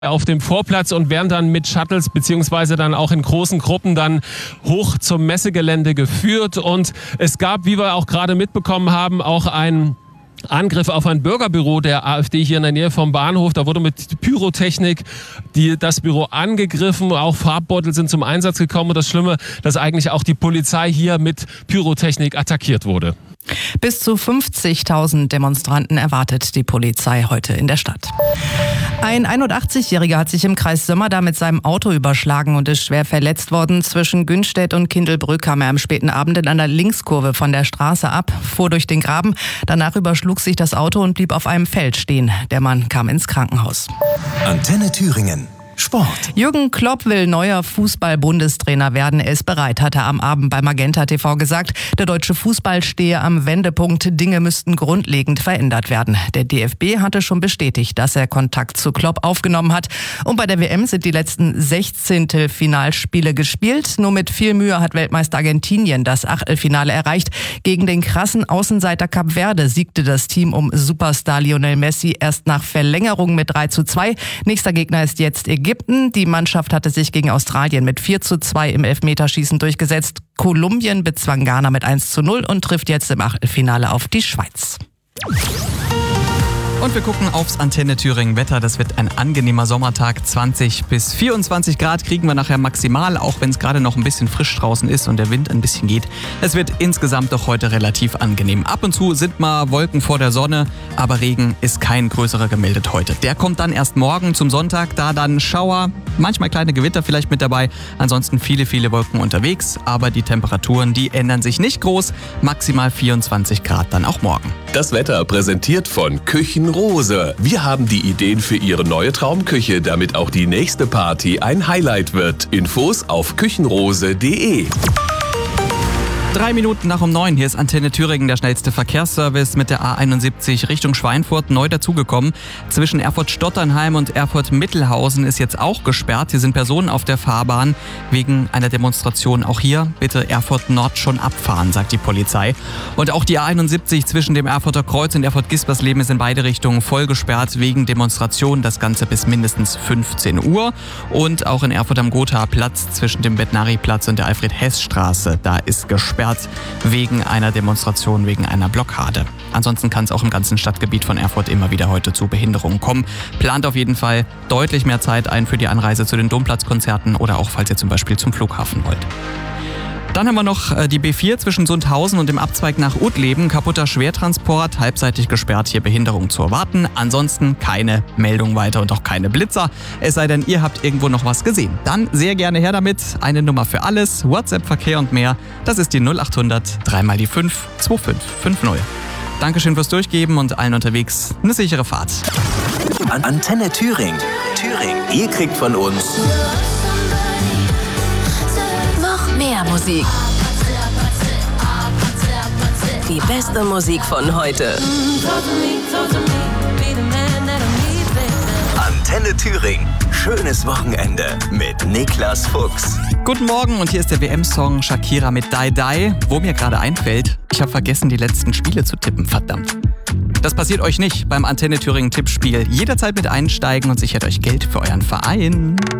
auf dem Vorplatz und werden dann mit Shuttles beziehungsweise dann auch in großen Gruppen dann hoch zum Messegelände geführt. Und es gab, wie wir auch gerade mitbekommen haben, auch einen Angriff auf ein Bürgerbüro der AfD hier in der Nähe vom Bahnhof. Da wurde mit Pyrotechnik das Büro angegriffen. Auch Farbbeutel sind zum Einsatz gekommen. Und das Schlimme, dass eigentlich auch die Polizei hier mit Pyrotechnik attackiert wurde. Bis zu 50.000 Demonstranten erwartet die Polizei heute in der Stadt. Ein 81-Jähriger hat sich im Kreis Sömmerda mit seinem Auto überschlagen und ist schwer verletzt worden. Zwischen Günstedt und Kindelbrück kam er am späten Abend in einer Linkskurve von der Straße ab, fuhr durch den Graben. Danach überschlug sich das Auto und blieb auf einem Feld stehen. Der Mann kam ins Krankenhaus. Antenne Thüringen. Sport. Jürgen Klopp will neuer Fußball-Bundestrainer werden. Er ist bereit, hat er am Abend bei Magenta TV gesagt. Der deutsche Fußball stehe am Wendepunkt. Dinge müssten grundlegend verändert werden. Der DFB hatte schon bestätigt, dass er Kontakt zu Klopp aufgenommen hat. Und bei der WM sind die letzten 16. Finalspiele gespielt. Nur mit viel Mühe hat Weltmeister Argentinien das Achtelfinale erreicht. Gegen den krassen Außenseiter Kap Verde siegte das Team um Superstar Lionel Messi erst nach Verlängerung mit 3:2. Nächster Gegner ist jetzt Ägypten. Die Mannschaft hatte sich gegen Australien mit 4:2 im Elfmeterschießen durchgesetzt. Kolumbien bezwang Ghana mit 1:0 und trifft jetzt im Achtelfinale auf die Schweiz. Und wir gucken aufs Antenne Thüringen Wetter. Das wird ein angenehmer Sommertag. 20 bis 24 Grad kriegen wir nachher maximal, auch wenn es gerade noch ein bisschen frisch draußen ist und der Wind ein bisschen geht. Es wird insgesamt doch heute relativ angenehm. Ab und zu sind mal Wolken vor der Sonne, aber Regen ist kein größerer gemeldet heute. Der kommt dann erst morgen zum Sonntag, da dann Schauer, manchmal kleine Gewitter vielleicht mit dabei. Ansonsten viele Wolken unterwegs, aber die Temperaturen, die ändern sich nicht groß. Maximal 24 Grad dann auch morgen. Das Wetter präsentiert von Küchenrose. Wir haben die Ideen für Ihre neue Traumküche, damit auch die nächste Party ein Highlight wird. Infos auf küchenrose.de. 3 Minuten nach um 9. Hier ist Antenne Thüringen, der schnellste Verkehrsservice mit der A71 Richtung Schweinfurt neu dazugekommen. Zwischen Erfurt-Stotternheim und Erfurt-Mittelhausen ist jetzt auch gesperrt. Hier sind Personen auf der Fahrbahn wegen einer Demonstration. Auch hier bitte Erfurt Nord schon abfahren, sagt die Polizei. Und auch die A71 zwischen dem Erfurter Kreuz und Erfurt-Gispersleben ist in beide Richtungen voll gesperrt wegen Demonstration. Das Ganze bis mindestens 15 Uhr. Und auch in Erfurt am Gothaer-Platz zwischen dem Betnari-Platz und der Alfred-Hess-Straße, da ist gesperrt wegen einer Demonstration, wegen einer Blockade. Ansonsten kann es auch im ganzen Stadtgebiet von Erfurt immer wieder heute zu Behinderungen kommen. Plant auf jeden Fall deutlich mehr Zeit ein für die Anreise zu den Domplatzkonzerten oder auch, falls ihr zum Beispiel zum Flughafen wollt. Dann haben wir noch die B4 zwischen Sundhausen und dem Abzweig nach Uttleben. Kaputter Schwertransport, halbseitig gesperrt, hier Behinderung zu erwarten. Ansonsten keine Meldung weiter und auch keine Blitzer. Es sei denn, ihr habt irgendwo noch was gesehen. Dann sehr gerne her damit. Eine Nummer für alles, WhatsApp-Verkehr und mehr. Das ist die 0800 3 mal die 5 2550. Dankeschön fürs Durchgeben und allen unterwegs eine sichere Fahrt. Antenne Thüringen. Ihr kriegt von uns mehr Musik. Die beste Musik von heute. Antenne Thüringen. Schönes Wochenende mit Niklas Fuchs. Guten Morgen und hier ist der WM-Song Shakira mit Die Die. Wo mir gerade einfällt, ich habe vergessen, die letzten Spiele zu tippen, verdammt. Das passiert euch nicht beim Antenne Thüringen Tippspiel. Jederzeit mit einsteigen und sichert euch Geld für euren Verein.